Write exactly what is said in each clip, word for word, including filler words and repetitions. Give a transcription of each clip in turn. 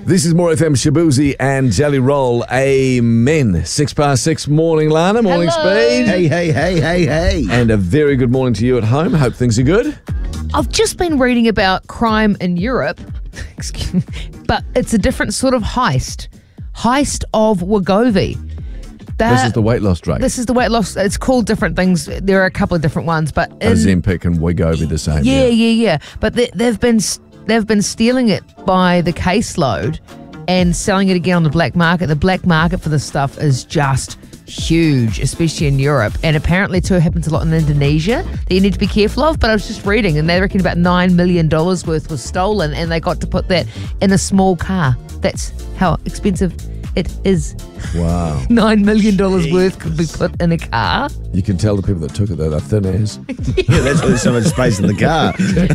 This is More F M, Shabuzi and Jelly Roll. Amen. Six past six, morning, Lana. Morning, Hello. Speed. Hey, hey, hey, hey, hey. And a very good morning to you at home. Hope things are good. I've just been reading about crime in Europe, excuse me, but it's a different sort of heist. Heist of Wegovy. That, This is the weight loss drug. This is the weight loss. It's called different things. There are a couple of different ones, but in, Ozempic and Wegovy the same. yeah, yeah, yeah. But they, they've been they've been stealing it by the caseload and selling it again on the black market. The black market for this stuff is just huge, especially in Europe. And apparently, too, happens a lot in Indonesia that you need to be careful of. But I was just reading, and they reckon about nine million dollars worth was stolen, and they got to put that in a small car. That's how expensive it is. Wow. Nine million dollars worth could be put in a car. You can tell the people that took it, though, they're thin as. Yeah, that's why there's so much space in the car.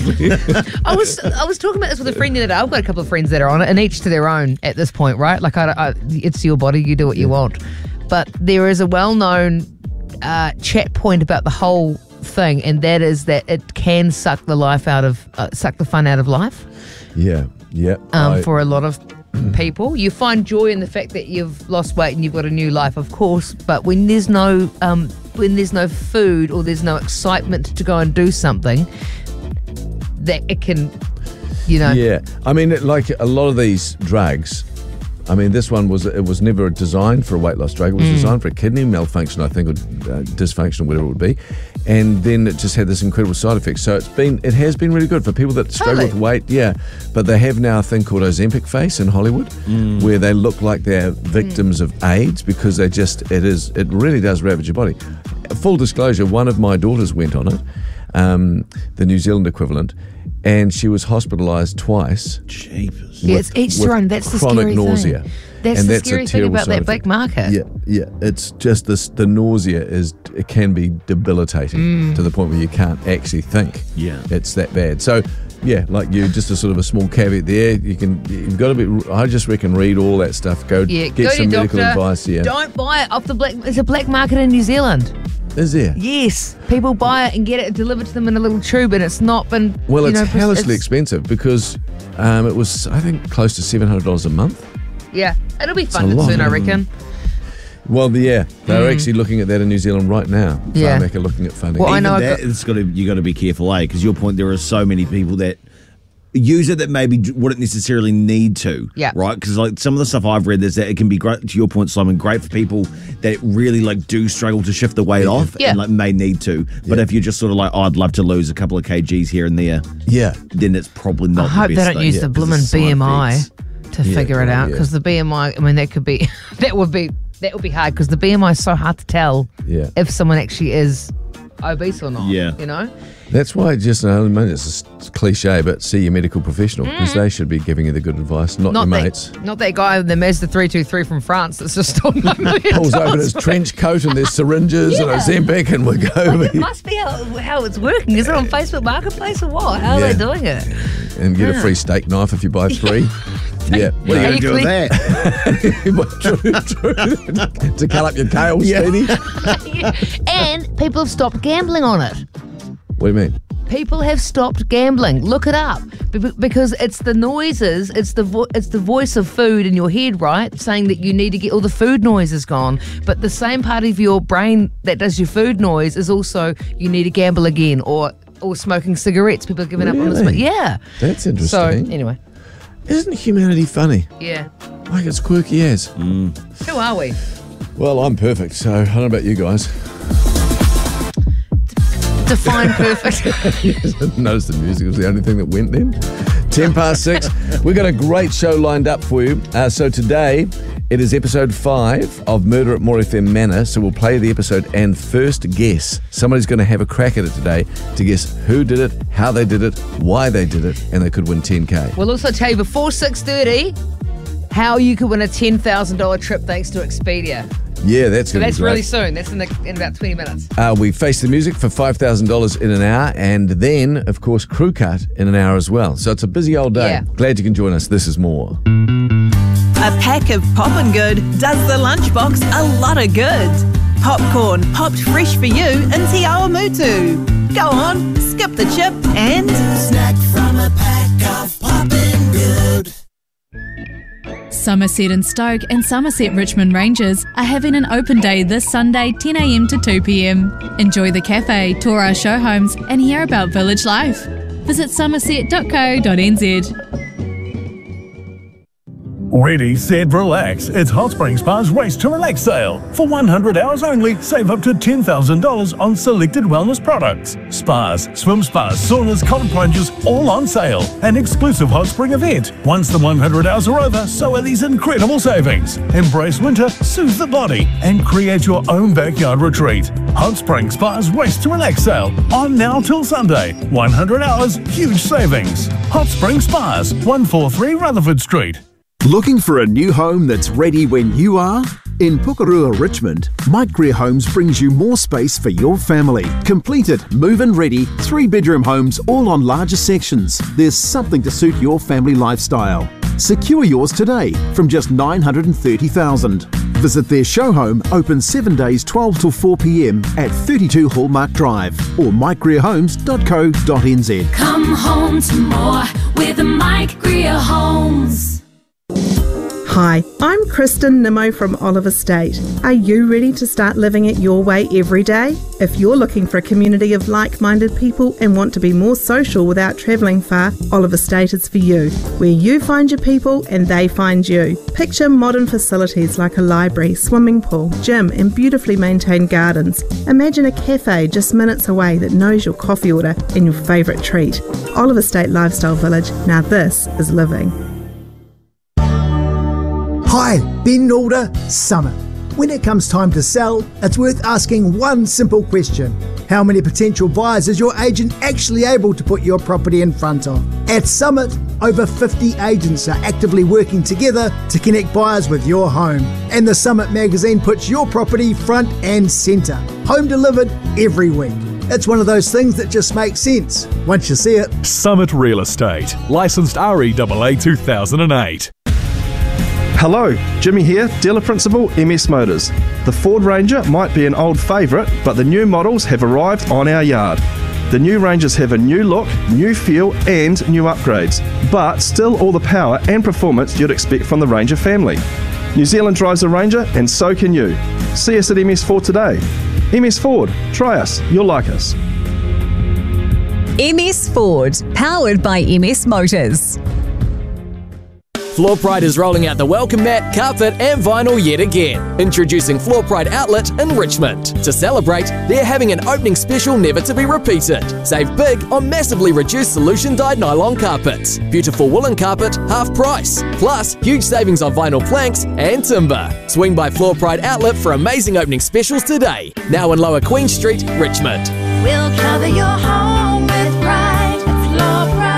I was I was talking about this with a friend the other day. I've got a couple of friends that are on it, and each to their own at this point, right? Like, I, I, it's your body, you do what you want. But there is a well-known uh, chat point about the whole thing, and that is that it can suck the life out of, uh, suck the fun out of life Yeah, yeah. um, I- for a lot of people. You find joy in the fact that you've lost weight and you've got a new life, of course, but when there's no um, when there's no food or there's no excitement to go and do something, that it can, you know. Yeah, I mean, it- like a lot of these drugs, I mean, this one was, it was never designed for a weight loss drug. It was Mm. designed for a kidney malfunction, I think, or uh, dysfunction, whatever it would be. And then it just had this incredible side effect. So it's been, it has been really good for people that struggle Totally. with weight. Yeah, but they have now a thing called Ozempic face in Hollywood, where they look like they're victims of AIDS because they just, it is, it really does ravage your body. Full disclosure, one of my daughters went on it, um, the New Zealand equivalent, and she was hospitalised twice. Jeepers. Yeah, it's each with their own. That's the chronic scary nausea. thing. That's And the that's a scary thing terrible about side that black effect. market. Yeah, yeah. It's just this. The nausea is. It can be debilitating Mm. to the point where you can't actually think. Yeah. It's that bad. So, yeah, like you, just a sort of a small caveat there. You can. You've got to be. I just reckon read all that stuff. Go Yeah, get go to some your medical doctor. advice. Yeah. Don't buy it off the black. It's a black market in New Zealand. Is there? Yes, people buy it and get it delivered to them in a little tube, and it's not been. Well, you it's know, hellishly it's- expensive because um, it was, I think, close to seven hundred dollars a month. Yeah, it'll be a funded lot. soon, I reckon. Well, yeah, they're actually looking at that in New Zealand right now. Mm. Yeah. Pharmac are looking at funding. Well, I Even know I've that, got- it's got to, you got to be careful, eh? Because your point, there are so many people that use it that maybe d- wouldn't necessarily need to. Yeah. Right? Because like some of the stuff I've read is that it can be great, to your point, Simon, great for people that really like do struggle to shift the weight off Yeah. and like may need to. But Yeah. if you're just sort of like, oh, I'd love to lose a couple of kgs here and there, Yeah. then it's probably not I hope the they best don't thing. use Yeah, the 'cause bloomin' side B M I effects. to Yeah, figure it well, out, yeah. because the B M I, I mean, that could be, that would be, that would be hard, because the B M I is so hard to tell Yeah. if someone actually is obese or not. Yeah. You know? That's why just, I mean, it's a cliche, but see your medical professional because they should be giving you the good advice, not, your Mm. Not mates. that, not that guy in the Mazda three two three from France that's just on nine million Pulls open dollars. his trench coat and there's syringes and Yeah. Ozempic and Like, it Wegovy must be how, how it's working. Is it on Facebook Marketplace or what? How are Yeah. they doing it? and get a Yeah. free steak knife if you buy three. Yeah. What are you going to do with Actually- that? true, true. To cut up your tail, Speedy. And people have stopped gambling on it. What do you mean? People have stopped gambling. Look it up, Be- because it's the noises, it's the vo- it's the voice of food in your head, right? Saying that you need to get all the food noises gone. But the same part of your brain that does your food noise is also you need to gamble again, or or smoking cigarettes. People are giving up on this. Really? Yeah. That's So interesting. anyway, Isn't humanity funny? yeah. Like it's quirky as. Who are we? Well, I'm perfect, so I don't know about you guys. Define perfect. Notice the music was the only thing that went then. Ten past six. We've got a great show lined up for you. Uh, so today, it is episode five of Murder at More F M Manor. So we'll play the episode and first guess. Somebody's going to have a crack at it today to guess who did it, how they did it, why they did it, and they could win ten K. We'll also tell you before six thirty how you could win a ten thousand dollars trip thanks to Expedia. Yeah, that's So going to that's be great. really soon. That's in, the, in about twenty minutes. Uh, we face the music for five thousand dollars in an hour, and then, of course, Crew Cut in an hour as well. So it's a busy old day. Yeah. Glad you can join us. This is more. A pack of Poppin' Good does the lunchbox a lot of good. Popcorn popped fresh for you in Te Awamutu. Go on, skip the chip and Snack from a pack of Poppin' Good. Somerset and Stoke and Somerset Richmond Rangers are having an open day this Sunday ten a m to two p m. Enjoy the cafe, tour our show homes and hear about village life. Visit somerset dot co dot n z. Ready, set, relax. It's Hot Spring Spa's Race to Relax sale. For one hundred hours only, save up to ten thousand dollars on selected wellness products. Spas, swim spas, saunas, cold plunges, all on sale. An exclusive Hot Spring event. Once the one hundred hours are over, so are these incredible savings. Embrace winter, soothe the body, and create your own backyard retreat. Hot Spring Spa's Race to Relax sale. On now till Sunday. one hundred hours, huge savings. Hot Spring Spas, one forty-three Rutherford Street. Looking for a new home that's ready when you are? In Pukerua, Richmond, Mike Greer Homes brings you more space for your family. Completed, move-in ready, three-bedroom homes all on larger sections. There's something to suit your family lifestyle. Secure yours today from just nine hundred thirty thousand dollars. Visit their show home, open seven days twelve till four p m at thirty-two Hallmark Drive or mike greer homes dot co dot n z. Come home to more with Mike Greer Homes. Hi, I'm Kristen Nimmo from Olive Estate. Are you ready to start living it your way every day? If you're looking for a community of like-minded people and want to be more social without travelling far, Olive Estate is for you, where you find your people and they find you. Picture modern facilities like a library, swimming pool, gym and beautifully maintained gardens. Imagine a cafe just minutes away that knows your coffee order and your favourite treat. Olive Estate Lifestyle Village, now this is living. Hi, Ben Nalder, Summit. When it comes time to sell, it's worth asking one simple question. How many potential buyers is your agent actually able to put your property in front of? At Summit, over fifty agents are actively working together to connect buyers with your home. And the Summit magazine puts your property front and centre. Home delivered every week. It's one of those things that just makes sense once you see it. Summit Real Estate, licensed R E A A two thousand eight. Hello, Jimmy here, dealer principal, M S Motors. The Ford Ranger might be an old favourite, but the new models have arrived on our yard. The new Rangers have a new look, new feel and new upgrades, but still all the power and performance you'd expect from the Ranger family. New Zealand drives a Ranger and so can you. See us at M S Ford today. M S Ford, try us, you'll like us. M S Ford, powered by M S Motors. Floor Pride is rolling out the welcome mat, carpet and vinyl yet again. Introducing Floor Pride Outlet in Richmond. To celebrate, they're having an opening special never to be repeated. Save big on massively reduced solution dyed nylon carpets. Beautiful woolen carpet, half price. Plus, huge savings on vinyl planks and timber. Swing by Floor Pride Outlet for amazing opening specials today. Now in Lower Queen Street, Richmond. We'll cover your home with pride. Floor Pride.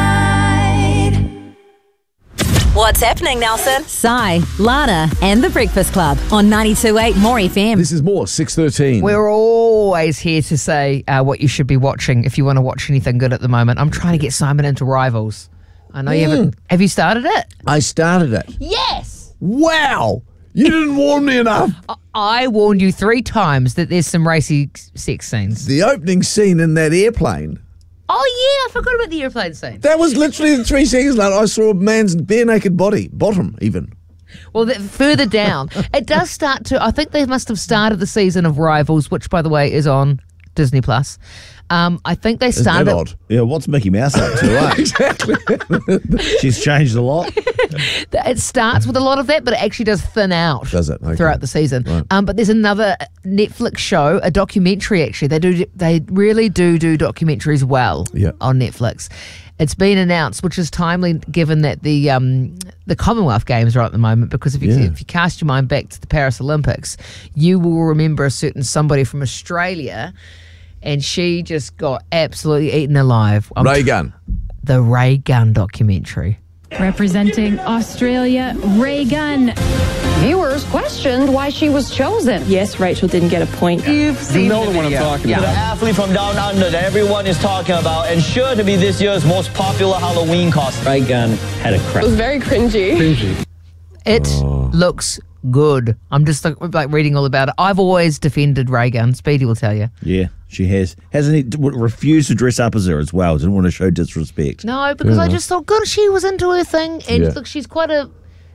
What's happening, Nelson? Sai, Lana, and The Breakfast Club on ninety-two point eight More F M. This is more, six thirteen. We're always here to say uh, what you should be watching if you want to watch anything good at the moment. I'm trying to get Simon into Rivals. I know mm. you haven't. Have you started it? I started it. Yes. Wow. You didn't warn me enough. I warned you three times that there's some racy sex scenes. The opening scene in that airplane. Oh, yeah, I forgot about the airplane scene. That was literally the three seconds later I saw a man's bare naked body, bottom even. Well, the, further down, it does start to, I think they must have started the season of Rivals, which, by the way, is on Disney Plus. Um, I think they started. Isn't that odd? Yeah, what's Mickey Mouse up to? Right? Exactly. She's changed a lot. It starts with a lot of that, but it actually does thin out. Does it? Okay. Throughout the season. Right. Um, but there's another Netflix show, a documentary. Actually, they do. They really do do documentaries well yeah. on Netflix. It's been announced, which is timely given that the um, the Commonwealth Games are at the moment, because if you, Yeah. if you cast your mind back to the Paris Olympics, you will remember a certain somebody from Australia, and she just got absolutely eaten alive. I'm Ray Gunn. The Ray Gunn documentary. Representing Australia, Ray Gunn. Viewers questioned why she was chosen. Yes, Rachel didn't get a point. You've seen you know the what I'm video. talking Yeah. about. The athlete from down under that everyone is talking about, and sure to be this year's most popular Halloween costume. Ray Gunn had a crack. It was very cringy. Cringy. It looks good. I'm just like, like reading all about it. I've always defended Ray Gunn. Speedy will tell you. Yeah, she has. Hasn't he d- refused to dress up as her as well? Didn't want to show disrespect. No, because Fair I enough. just thought, good, she was into her thing. And Yeah. look, she's quite a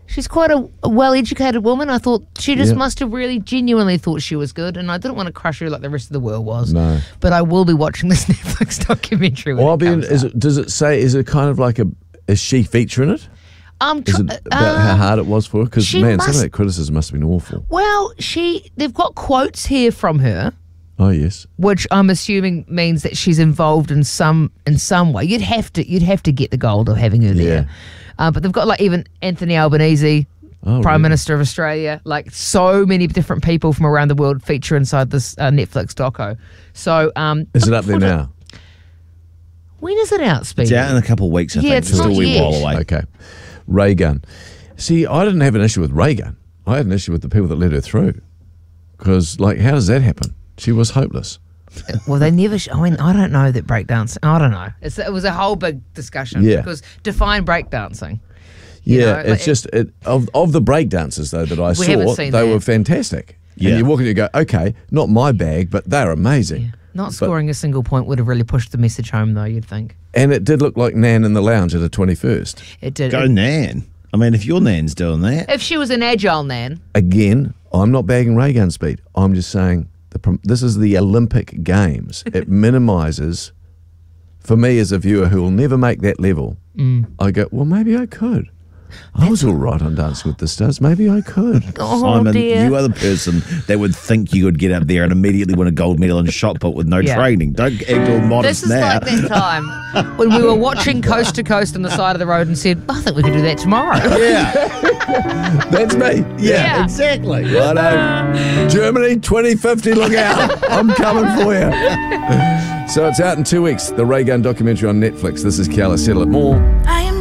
She's quite a, a well-educated woman. I thought she just Yeah. must have really genuinely thought she was good, and I didn't want to crush her like the rest of the world was. No. But I will be watching this Netflix documentary when Well, I'll it be in, comes is out. it, does it say, is it kind of like a, is she featuring it? Um, Is tr- it about how uh, hard it was for her? Because, she man, some of must- that criticism must have been awful. Well, she they've got quotes here from her, Oh, yes. which I'm assuming means that she's involved in some in some way. You'd have to you'd have to get the gold of having her there. Uh, but they've got like even Anthony Albanese, Oh, Prime really? Minister of Australia, like so many different people from around the world feature inside this uh, Netflix doco. So um, Is it up there now? when is it out, Speedy? It's out in a couple of weeks, I Yeah, think. it's Still not a wee yet. while away. Okay. Ray Gun. See, I didn't have an issue with Ray Gun. I had an issue with the people that let her through. Because, like, how does that happen? She was hopeless. Well, they never. Sh- I mean, I don't know that breakdancing. I don't know. It's, it was a whole big discussion. Yeah. Because define breakdancing. You Yeah, know, it's like- just it, of of the break dancers though that I We saw, haven't they seen that. were fantastic. Yeah. And you walk in and you go, okay, not my bag, but they're amazing. Not But- scoring a single point would have really pushed the message home, though. You'd think And it did look like Nan in the lounge at a twenty-first. it did. Go Nan. I mean, if your Nan's doing that. If she was an agile Nan, Again, I'm not bagging Ray Gun speed. I'm just saying the prom- this is the Olympic Games. It minimises, for me as a viewer who will never make that level, Mm. I go, well, maybe I could. I was all right on Dancing with the Stars. Maybe I could. Oh, Simon, dear. you are the person that would think you could get up there and immediately win a gold medal in shot put with no Yeah. training. Don't act all modest this is now. like that time when we were watching Coast to Coast on the side of the road and said, I think we could do that tomorrow. Yeah. That's me. Yeah, Yeah. exactly. Righto. Germany twenty fifty, look out. I'm coming for you. So it's out in two weeks, the Ray Gun documentary on Netflix. This is Kiala. Settle it more. I am